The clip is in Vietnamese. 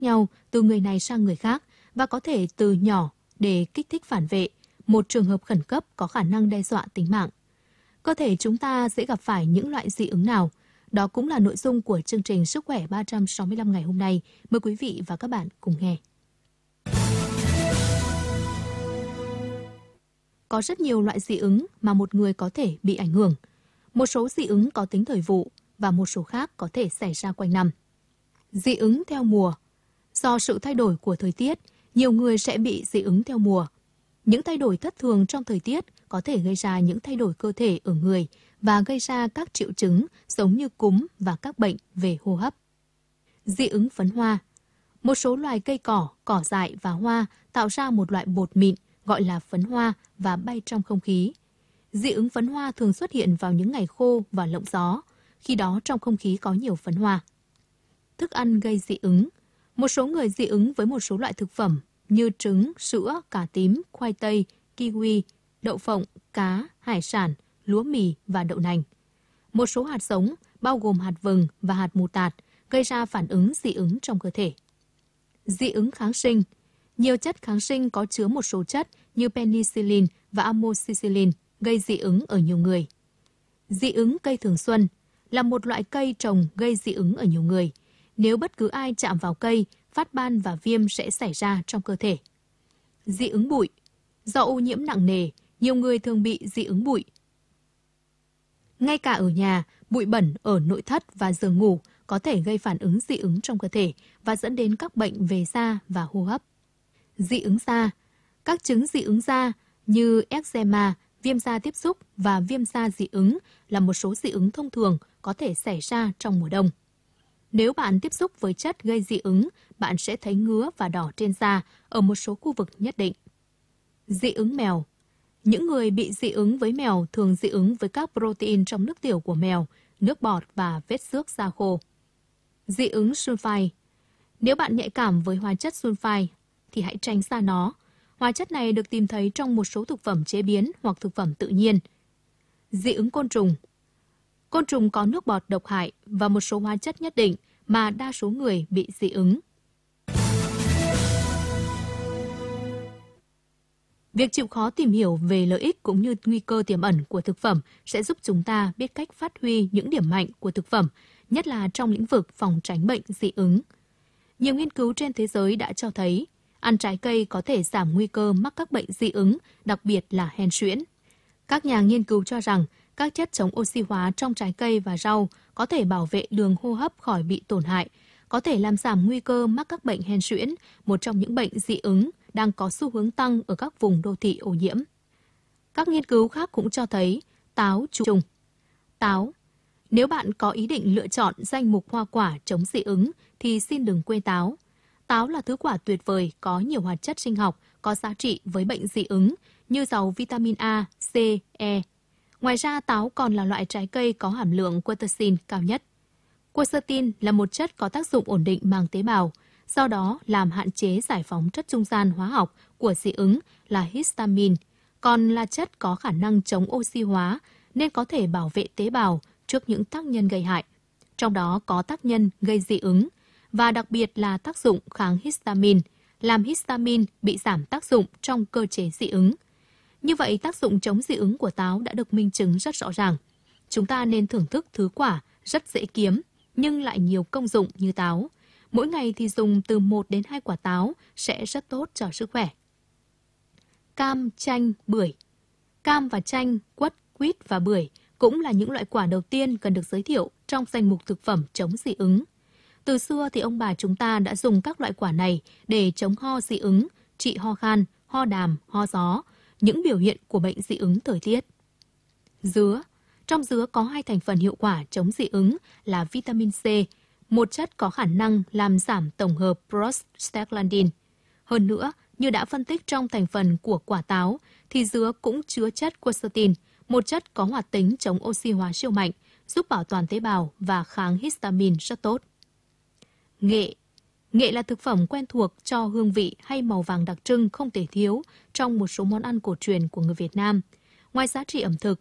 nhau từ người này sang người khác và có thể từ nhỏ để kích thích phản vệ, một trường hợp khẩn cấp có khả năng đe dọa tính mạng. Cơ thể chúng ta sẽ gặp phải những loại dị ứng nào? Đó cũng là nội dung của chương trình Sức khỏe 365 ngày hôm nay. Mời quý vị và các bạn cùng nghe. Có rất nhiều loại dị ứng mà một người có thể bị ảnh hưởng. Một số dị ứng có tính thời vụ và một số khác có thể xảy ra quanh năm. Dị ứng theo mùa. Do sự thay đổi của thời tiết, nhiều người sẽ bị dị ứng theo mùa. Những thay đổi thất thường trong thời tiết có thể gây ra những thay đổi cơ thể ở người và gây ra các triệu chứng giống như cúm và các bệnh về hô hấp. Dị ứng phấn hoa. Một số loài cây cỏ, cỏ dại và hoa tạo ra một loại bột mịn gọi là phấn hoa và bay trong không khí. Dị ứng phấn hoa thường xuất hiện vào những ngày khô và lộng gió, khi đó trong không khí có nhiều phấn hoa. Thức ăn gây dị ứng. Một số người dị ứng với một số loại thực phẩm như trứng, sữa, cà tím, khoai tây, kiwi, đậu phộng, cá, hải sản, lúa mì và đậu nành. Một số hạt giống, bao gồm hạt vừng và hạt mù tạt, gây ra phản ứng dị ứng trong cơ thể. Dị ứng kháng sinh. Nhiều chất kháng sinh có chứa một số chất như penicillin và amoxicillin gây dị ứng ở nhiều người. Dị ứng cây thường xuân là một loại cây trồng gây dị ứng ở nhiều người. Nếu bất cứ ai chạm vào cây, phát ban và viêm sẽ xảy ra trong cơ thể. Dị ứng bụi. Do ô nhiễm nặng nề, nhiều người thường bị dị ứng bụi. Ngay cả ở nhà, bụi bẩn ở nội thất và giường ngủ có thể gây phản ứng dị ứng trong cơ thể và dẫn đến các bệnh về da và hô hấp. Dị ứng da. Các chứng dị ứng da như eczema, viêm da tiếp xúc và viêm da dị ứng là một số dị ứng thông thường có thể xảy ra trong mùa đông. Nếu bạn tiếp xúc với chất gây dị ứng, bạn sẽ thấy ngứa và đỏ trên da ở một số khu vực nhất định. Dị ứng mèo. Những người bị dị ứng với mèo thường dị ứng với các protein trong nước tiểu của mèo, nước bọt và vết xước da khô. Dị ứng sulfite. Nếu bạn nhạy cảm với hóa chất sulfite thì hãy tránh xa nó. Hóa chất này được tìm thấy trong một số thực phẩm chế biến hoặc thực phẩm tự nhiên. Dị ứng côn trùng. Côn trùng có nước bọt độc hại và một số hóa chất nhất định mà đa số người bị dị ứng. Việc chịu khó tìm hiểu về lợi ích cũng như nguy cơ tiềm ẩn của thực phẩm sẽ giúp chúng ta biết cách phát huy những điểm mạnh của thực phẩm, nhất là trong lĩnh vực phòng tránh bệnh dị ứng. Nhiều nghiên cứu trên thế giới đã cho thấy ăn trái cây có thể giảm nguy cơ mắc các bệnh dị ứng, đặc biệt là hen suyễn. Các nhà nghiên cứu cho rằng các chất chống oxy hóa trong trái cây và rau có thể bảo vệ đường hô hấp khỏi bị tổn hại, có thể làm giảm nguy cơ mắc các bệnh hen suyễn, một trong những bệnh dị ứng đang có xu hướng tăng ở các vùng đô thị ô nhiễm. Các nghiên cứu khác cũng cho thấy táo trùng. Táo. Nếu bạn có ý định lựa chọn danh mục hoa quả chống dị ứng thì xin đừng quên táo. Táo là thứ quả tuyệt vời có nhiều hoạt chất sinh học có giá trị với bệnh dị ứng như giàu vitamin A, C, E. Ngoài ra, táo còn là loại trái cây có hàm lượng quercetin cao nhất. Quercetin là một chất có tác dụng ổn định màng tế bào, do đó làm hạn chế giải phóng chất trung gian hóa học của dị ứng là histamine, còn là chất có khả năng chống oxy hóa nên có thể bảo vệ tế bào trước những tác nhân gây hại. Trong đó có tác nhân gây dị ứng và đặc biệt là tác dụng kháng histamine, làm histamine bị giảm tác dụng trong cơ chế dị ứng. Như vậy, tác dụng chống dị ứng của táo đã được minh chứng rất rõ ràng. Chúng ta nên thưởng thức thứ quả rất dễ kiếm nhưng lại nhiều công dụng như táo. Mỗi ngày thì dùng từ 1 đến 2 quả táo sẽ rất tốt cho sức khỏe. Cam, chanh, bưởi. Cam và chanh, quất, quýt và bưởi cũng là những loại quả đầu tiên cần được giới thiệu trong danh mục thực phẩm chống dị ứng. Từ xưa thì ông bà chúng ta đã dùng các loại quả này để chống ho dị ứng, trị ho khan, ho đàm, ho gió, những biểu hiện của bệnh dị ứng thời tiết. Dứa. Trong dứa có 2 thành phần hiệu quả chống dị ứng là vitamin C, một chất có khả năng làm giảm tổng hợp prostaglandin. Hơn nữa, như đã phân tích trong thành phần của quả táo, thì dứa cũng chứa chất quercetin, một chất có hoạt tính chống oxy hóa siêu mạnh, giúp bảo toàn tế bào và kháng histamine rất tốt. Nghệ. Nghệ là thực phẩm quen thuộc cho hương vị hay màu vàng đặc trưng không thể thiếu trong một số món ăn cổ truyền của người Việt Nam. Ngoài giá trị ẩm thực,